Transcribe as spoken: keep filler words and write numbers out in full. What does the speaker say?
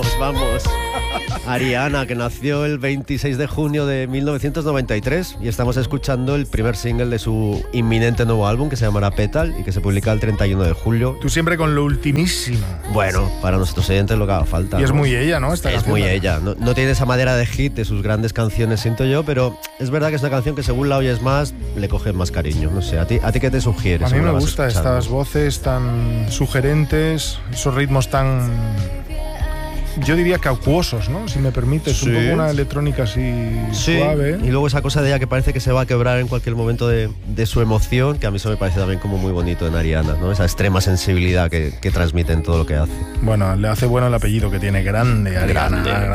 Vamos, vamos. Ariana, que nació el veintiséis de junio de mil novecientos noventa y tres y estamos escuchando el primer single de su inminente nuevo álbum que se llamará Petal y que se publica el treinta y uno de julio. Tú siempre con lo ultimísimo. Bueno, para nuestros oyentes lo que haga falta. Y es ¿no? muy ella, ¿no? Esta es canción, muy ¿no? ella. No, no tiene esa madera de hit de sus grandes canciones, siento yo, pero es verdad que es una canción que según la oyes más, le coges más cariño. No sé, ¿a ti, a ti qué te sugiere? A mí según me la vas gusta escuchando? estas voces tan sugerentes, esos ritmos tan, yo diría que acuosos, ¿no? Si me permites, Sí. un poco una electrónica así Sí, suave. y luego esa cosa de ella que parece que se va a quebrar en cualquier momento de, de su emoción, que a mí eso me parece también como muy bonito en Ariana, ¿no? Esa extrema sensibilidad que, que transmite en todo lo que hace. Bueno, le hace bueno el apellido que tiene, grande, Ariana. Grande.